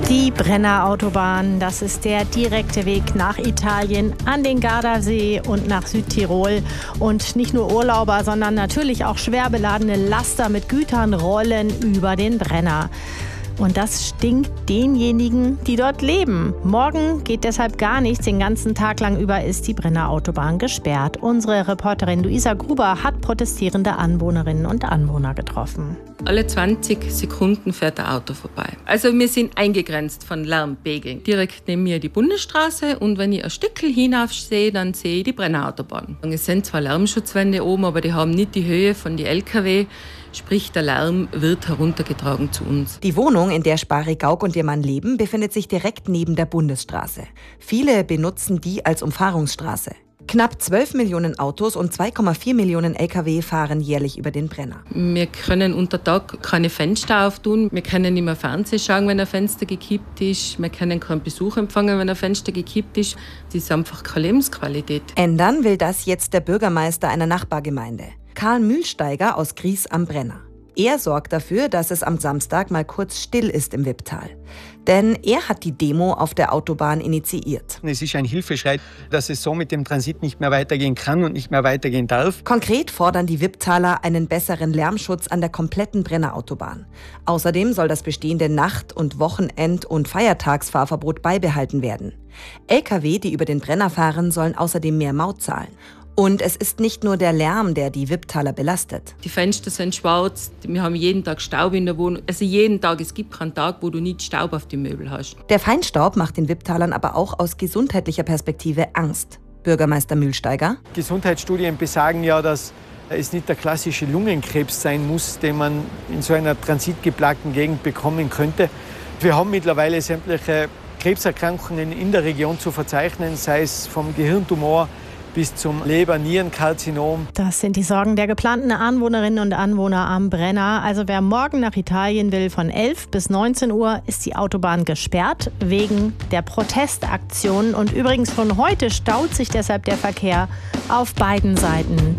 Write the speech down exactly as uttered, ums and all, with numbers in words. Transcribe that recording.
Die Brenner Autobahn, das ist der direkte Weg nach Italien, an den Gardasee und nach Südtirol. Und nicht nur Urlauber, sondern natürlich auch schwer beladene Laster mit Gütern rollen über den Brenner. Und das stinkt denjenigen, die dort leben. Morgen geht deshalb gar nichts. Den ganzen Tag lang über ist die Brenner Autobahn gesperrt. Unsere Reporterin Luisa Gruber hat protestierende Anwohnerinnen und Anwohner getroffen. Alle zwanzig Sekunden fährt ein Auto vorbei. Also wir sind eingegrenzt von Lärmpegeln. Direkt neben mir die Bundesstraße und wenn ich ein Stückchen hinauf sehe, dann sehe ich die Brenner Autobahn. Es sind zwar Lärmschutzwände oben, aber die haben nicht die Höhe von den L K W. Sprich, der Lärm wird heruntergetragen zu uns. Die Wohnung, in der Spari Gauck und ihr Mann leben, befindet sich direkt neben der Bundesstraße. Viele benutzen die als Umfahrungsstraße. Knapp zwölf Millionen Autos und zwei Komma vier Millionen L K W fahren jährlich über den Brenner. Wir können unter Tag keine Fenster auftun. Wir können nicht mehr Fernsehen schauen, wenn ein Fenster gekippt ist. Wir können keinen Besuch empfangen, wenn ein Fenster gekippt ist. Das ist einfach keine Lebensqualität. Ändern will das jetzt der Bürgermeister einer Nachbargemeinde, Karl Mühlsteiger aus Gries am Brenner. Er sorgt dafür, dass es am Samstag mal kurz still ist im Wipptal. Denn er hat die Demo auf der Autobahn initiiert. Es ist ein Hilfeschrei, dass es so mit dem Transit nicht mehr weitergehen kann und nicht mehr weitergehen darf. Konkret fordern die Wipptaler einen besseren Lärmschutz an der kompletten Brennerautobahn. Außerdem soll das bestehende Nacht- und Wochenend- und Feiertagsfahrverbot beibehalten werden. L K W, die über den Brenner fahren, sollen außerdem mehr Maut zahlen. Und es ist nicht nur der Lärm, der die Wipptaler belastet. Die Fenster sind schwarz, wir haben jeden Tag Staub in der Wohnung. Also jeden Tag, es gibt keinen Tag, wo du nicht Staub auf die Möbel hast. Der Feinstaub macht den Wipptalern aber auch aus gesundheitlicher Perspektive Angst. Bürgermeister Mühlsteiger: Gesundheitsstudien besagen ja, dass es nicht der klassische Lungenkrebs sein muss, den man in so einer transitgeplagten Gegend bekommen könnte. Wir haben mittlerweile sämtliche Krebserkrankungen in der Region zu verzeichnen, sei es vom Gehirntumor bis zum Leber-Nierenkarzinom. Das sind die Sorgen der geplanten Anwohnerinnen und Anwohner am Brenner. Also wer morgen nach Italien will, von elf bis neunzehn Uhr ist die Autobahn gesperrt wegen der Protestaktionen. Und übrigens von heute staut sich deshalb der Verkehr auf beiden Seiten